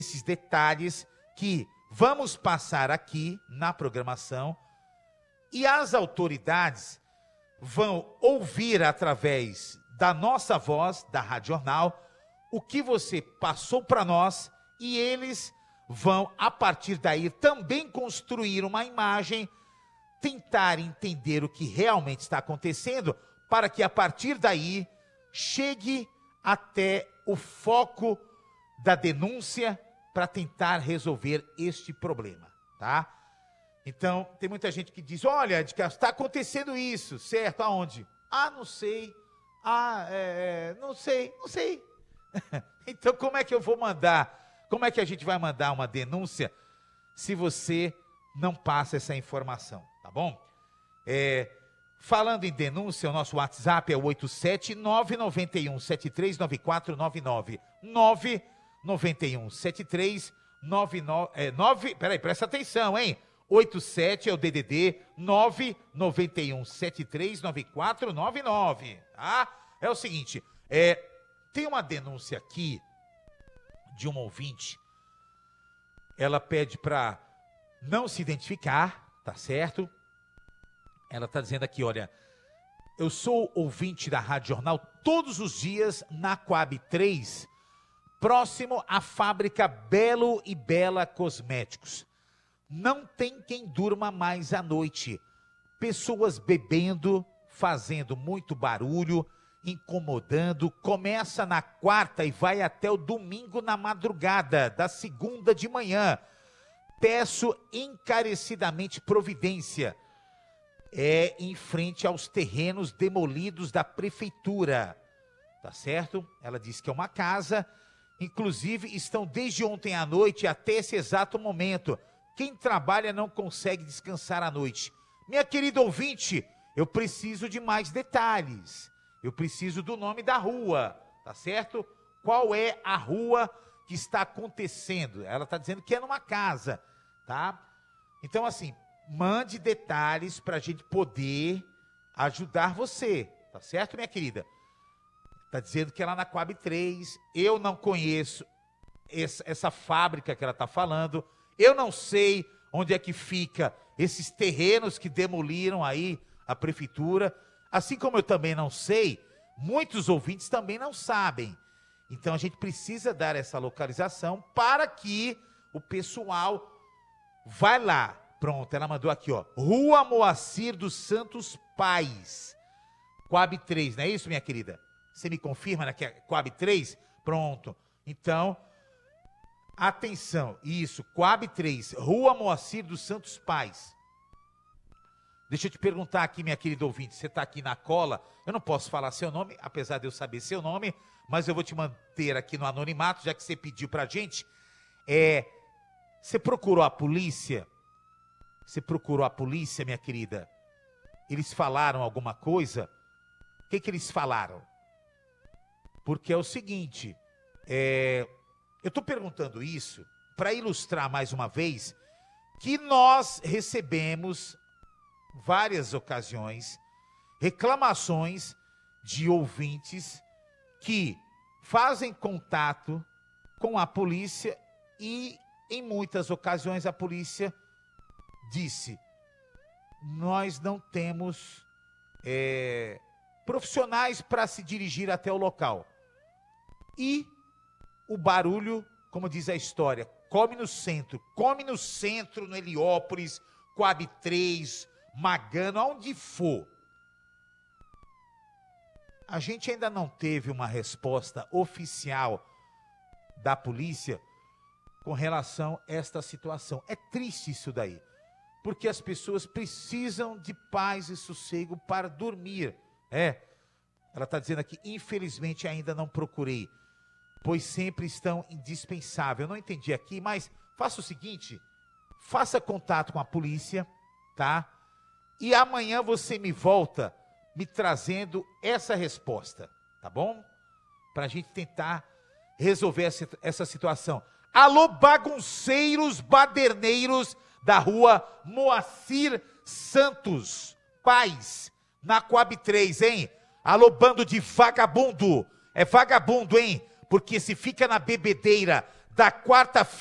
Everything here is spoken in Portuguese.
esses detalhes que vamos passar aqui na programação e as autoridades vão ouvir através da nossa voz, da Rádio Jornal, o que você passou para nós e eles vão, a partir daí, também construir uma imagem, tentar entender o que realmente está acontecendo, para que a partir daí chegue até o foco da denúncia para tentar resolver este problema, tá? Então, tem muita gente que diz, olha, está acontecendo isso, certo? Aonde? Ah, não sei. Ah, não sei. Então, como é que eu vou mandar? Como é que a gente vai mandar uma denúncia se você não passa essa informação, tá bom? Falando em denúncia, o nosso WhatsApp é o 87991739499. 9917399. Peraí, presta atenção, hein? 87 é o DDD 991739499, tá? É o seguinte, tem uma denúncia aqui de uma ouvinte. Ela pede para não se identificar, tá certo? Ela está dizendo aqui, olha, eu sou ouvinte da Rádio Jornal todos os dias na Coab 3, próximo à fábrica Belo e Bela Cosméticos. Não tem quem durma mais à noite. Pessoas bebendo, fazendo muito barulho, incomodando. Começa na quarta e vai até o domingo na madrugada, da segunda de manhã. Peço encarecidamente providência. Em frente aos terrenos demolidos da prefeitura. Tá certo? Ela disse que é uma casa. Inclusive, estão desde ontem à noite até esse exato momento. Quem trabalha não consegue descansar à noite. Minha querida ouvinte, eu preciso de mais detalhes. Eu preciso do nome da rua, tá certo? Qual é a rua que está acontecendo? Ela está dizendo que é numa casa, tá? Então, assim, mande detalhes para a gente poder ajudar você, tá certo, minha querida? Está dizendo que é lá na Coab 3, eu não conheço essa fábrica que ela está falando, eu não sei onde é que fica esses terrenos que demoliram aí a prefeitura, assim como eu também não sei, muitos ouvintes também não sabem. Então a gente precisa dar essa localização para que o pessoal vai lá. Pronto, ela mandou aqui, ó, Rua Moacir dos Santos Pais, Coab 3, não é isso, minha querida? Você me confirma, né, que é Coab 3? Pronto. Então, atenção, isso, Coab 3, Rua Moacir dos Santos Pais. Deixa eu te perguntar aqui, minha querida ouvinte, você está aqui na cola, eu não posso falar seu nome, apesar de eu saber seu nome, mas eu vou te manter aqui no anonimato, já que você pediu pra gente. Você procurou a polícia? Você procurou a polícia, minha querida? Eles falaram alguma coisa? O que eles falaram? Porque é o seguinte, eu estou perguntando isso para ilustrar mais uma vez que nós recebemos várias ocasiões reclamações de ouvintes que fazem contato com a polícia e em muitas ocasiões a polícia disse, nós não temos profissionais para se dirigir até o local. E o barulho, como diz a história, come no centro, no Heliópolis, Coab 3, Magano, aonde for. A gente ainda não teve uma resposta oficial da polícia com relação a esta situação. É triste isso daí, porque as pessoas precisam de paz e sossego para dormir. Ela está dizendo aqui, infelizmente ainda não procurei, pois sempre estão indispensáveis. Eu não entendi aqui, mas faça o seguinte, faça contato com a polícia, tá? E amanhã você me volta me trazendo essa resposta, tá bom? Para a gente tentar resolver essa situação. Alô, bagunceiros, baderneiros da rua Moacir Santos Pais, na Coab 3, hein? Alô, bando de vagabundo. É vagabundo, hein? Porque se fica na bebedeira da quarta-feira